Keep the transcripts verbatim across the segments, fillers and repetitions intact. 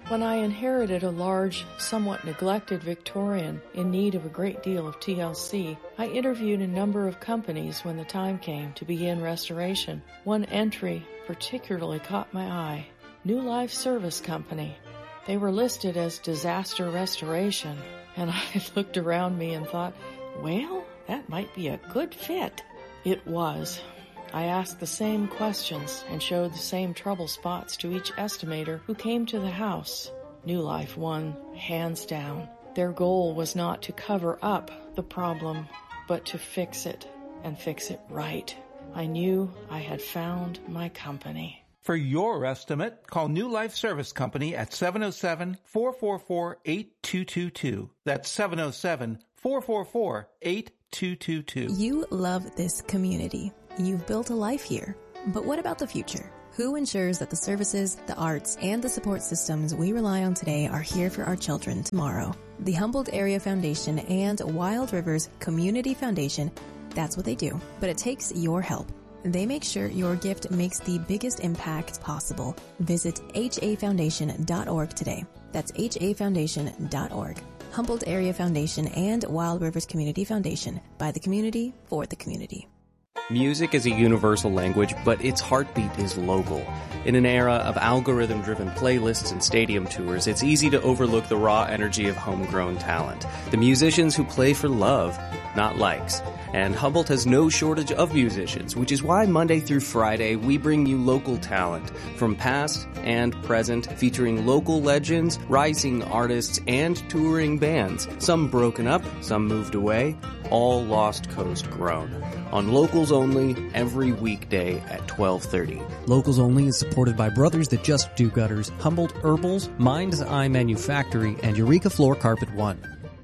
When I inherited a large, somewhat neglected Victorian in need of a great deal of T L C, I interviewed a number of companies when the time came to begin restoration. One entry particularly caught my eye. New Life Service Company. They were listed as disaster restoration, and I looked around me and thought, well, that might be a good fit. It was. I asked the same questions and showed the same trouble spots to each estimator who came to the house. New Life won, hands down. Their goal was not to cover up the problem, but to fix it, and fix it right. I knew I had found my company. For your estimate, call New Life Service Company at seven oh seven, four four four, eight two two two. That's seven oh seven, four four four, eight two two two. You love this community. You've built a life here. But what about the future? Who ensures that the services, the arts, and the support systems we rely on today are here for our children tomorrow? The Humboldt Area Foundation and Wild Rivers Community Foundation, that's what they do. But it takes your help. They make sure your gift makes the biggest impact possible. Visit H A foundation dot org today. That's H A foundation dot org. Humboldt Area Foundation and Wild Rivers Community Foundation. By the community, for the community. Music is a universal language, but its heartbeat is local. In an era of algorithm-driven playlists and stadium tours, it's easy to overlook the raw energy of homegrown talent. The musicians who play for love, not likes. And Humboldt has no shortage of musicians, which is why Monday through Friday we bring you local talent from past and present, featuring local legends, rising artists, and touring bands. Some broken up, some moved away, all Lost Coast grown. On Locals Only, every weekday at twelve thirty. Locals Only is supported by Brothers That Just Do Gutters, Humboldt Herbals, Mind's Eye Manufactory, and Eureka Floor Carpet One.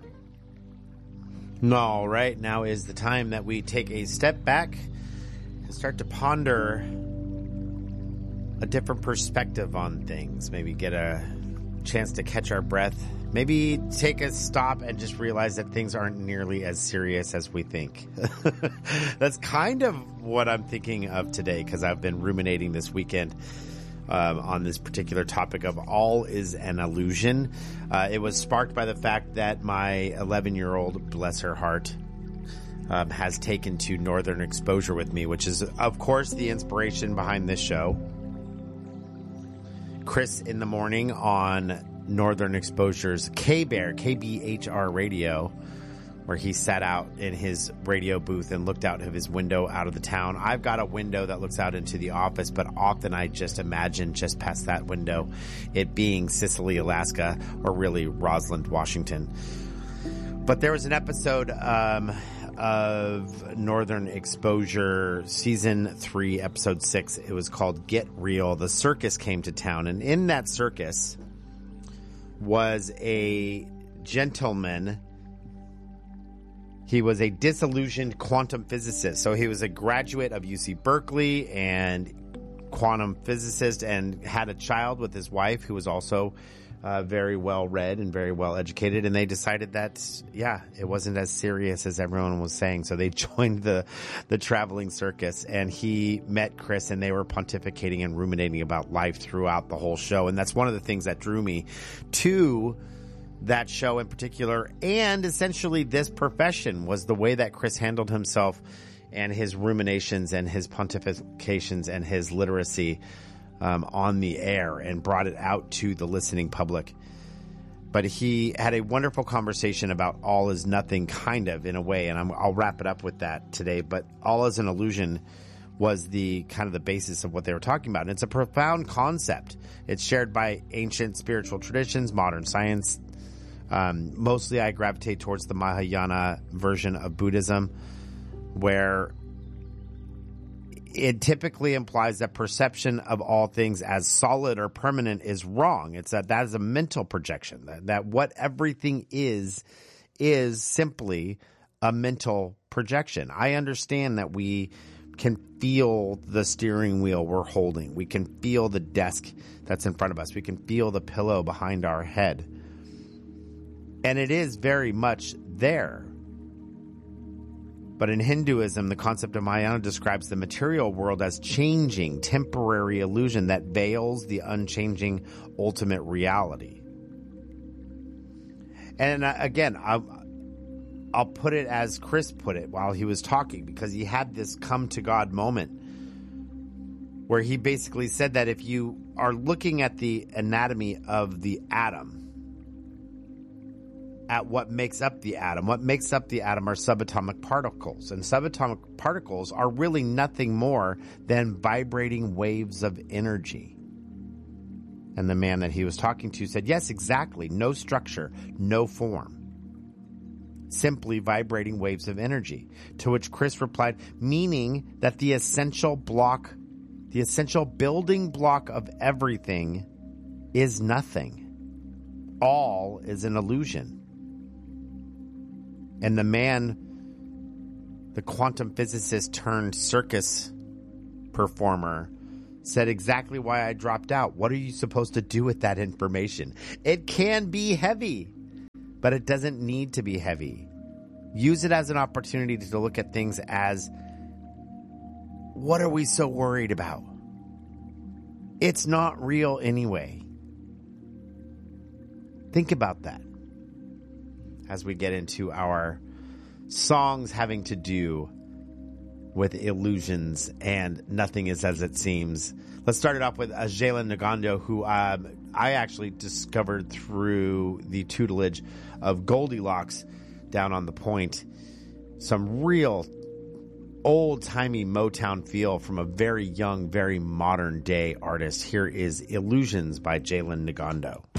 All right, now is the time that we take a step back and start to ponder a different perspective on things. Maybe get a chance to catch our breath. Maybe take a stop and just realize that things aren't nearly as serious as we think. That's kind of what I'm thinking of today, because I've been ruminating this weekend Um, on this particular topic of all is an illusion. Uh, it was sparked by the fact that my eleven-year-old, bless her heart, um, has taken to Northern Exposure with me, which is, of course, the inspiration behind this show. Chris in the Morning on Northern Exposure's K-Bear, K B H R radio, where he sat out in his radio booth and looked out of his window out of the town. I've got a window that looks out into the office, but often I just imagine just past that window it being Sicily, Alaska, or really Roseland, Washington. But there was an episode um, of Northern Exposure, Season three, Episode six. It was called Get Real. The circus came to town, and in that circus was a gentleman. He was a disillusioned quantum physicist. So he was a graduate of U C Berkeley and quantum physicist, and had a child with his wife who was also uh, very well read and very well educated. And they decided that, yeah, it wasn't as serious as everyone was saying. So they joined the, the traveling circus, and he met Chris, and they were pontificating and ruminating about life throughout the whole show. And that's one of the things that drew me to that show in particular, and essentially this profession, was the way that Chris handled himself and his ruminations and his pontifications and his literacy um, on the air, and brought it out to the listening public. But he had a wonderful conversation about all is nothing, kind of, in a way, and I'm, I'll wrap it up with that today. But all is an illusion was the kind of the basis of what they were talking about. And it's a profound concept. It's shared by ancient spiritual traditions, modern science. Um, mostly I gravitate towards the Mahayana version of Buddhism, where it typically implies that perception of all things as solid or permanent is wrong. It's that that is a mental projection, that, that what everything is, is simply a mental projection. I understand that we can feel the steering wheel we're holding. We can feel the desk that's in front of us. We can feel the pillow behind our head. And it is very much there. But in Hinduism, the concept of Maya describes the material world as changing, temporary illusion that veils the unchanging ultimate reality. And uh, again, I'll, I'll put it as Chris put it while he was talking, because he had this come to God moment where he basically said that if you are looking at the anatomy of the atom, at what makes up the atom, what makes up the atom are subatomic particles. And subatomic particles are really nothing more than vibrating waves of energy. And the man that he was talking to said, yes, exactly. No structure, no form. Simply vibrating waves of energy. To which Chris replied, meaning that the essential block, the essential building block of everything is nothing. All is an illusion. And the man, the quantum physicist turned circus performer, said exactly why I dropped out. What are you supposed to do with that information? It can be heavy, but it doesn't need to be heavy. Use it as an opportunity to look at things as, what are we so worried about? It's not real anyway. Think about that as we get into our songs having to do with illusions and nothing is as it seems. Let's start it off with uh, Jalen Nagando, who um, I actually discovered through the tutelage of Goldilocks down on the Point. Some real old-timey Motown feel from a very young, very modern-day artist. Here is Illusions by Jalen Nagando.